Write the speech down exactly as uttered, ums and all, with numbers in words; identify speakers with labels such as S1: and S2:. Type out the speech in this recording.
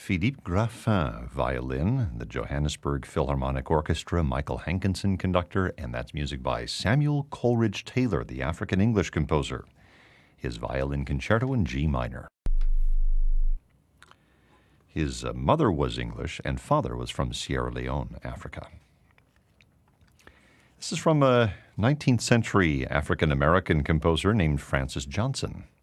S1: Philippe Graffin, violin, the Johannesburg Philharmonic Orchestra, Michael Hankinson, conductor, and that's music by Samuel Coleridge Taylor, the African-English composer. His violin concerto in G minor. His uh, mother was English and father was from Sierra Leone, Africa. This is from a nineteenth century African-American composer named Francis Johnson.